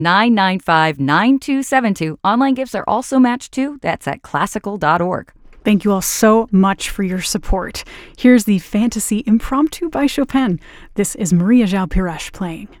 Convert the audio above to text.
995-9272. Online gifts are also matched too. That's at classical.org. Thank you all so much for your support. Here's the Fantasy Impromptu by Chopin. This is Maria João Pires playing.